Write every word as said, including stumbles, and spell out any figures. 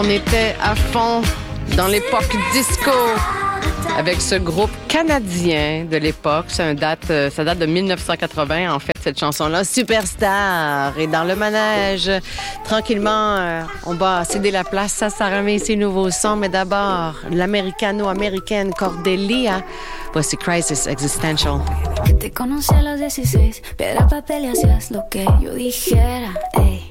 on était à fond dans l'époque disco avec ce groupe canadien de l'époque. C'est un date, ça date de dix-neuf cent quatre-vingts, en fait, cette chanson-là, Superstar. Et dans le manège, tranquillement, on va céder la place à Sarah May, ses nouveaux sons. Mais d'abord, l'americano-américaine Cordelia. Voici Crisis Existential. Te conocí a los dieciséis, piedra, papel y hacías lo que yo dijera, ey.